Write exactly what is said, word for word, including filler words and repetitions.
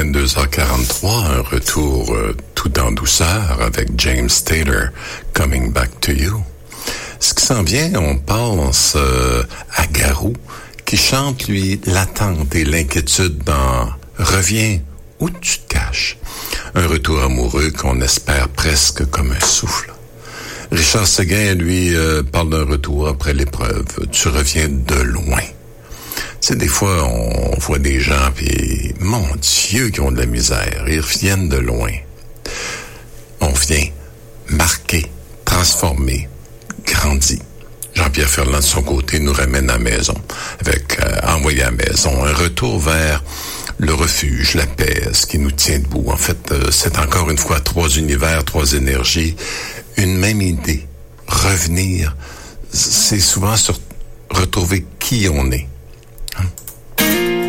vingt-deux heures quarante-trois, un retour euh, tout en douceur avec James Taylor, Coming Back to You. Ce qui s'en vient, on pense euh, à Garou, qui chante, lui, l'attente et l'inquiétude dans « Reviens, où tu te caches ?» Un retour amoureux qu'on espère presque comme un souffle. Richard Seguin, lui, euh, parle d'un retour après l'épreuve. Tu reviens de loin. Tu sais, des fois, on voit des gens, puis mon Dieu, qui ont de la misère. Ils reviennent de loin. On vient marquer, transformer, grandir. Jean-Pierre Ferland, de son côté, nous ramène à la maison, avec euh, envoyé à la maison, un retour vers le refuge, la paix, ce qui nous tient debout. En fait, euh, c'est encore une fois trois univers, trois énergies, une même idée. Revenir, c'est souvent sur retrouver qui on est.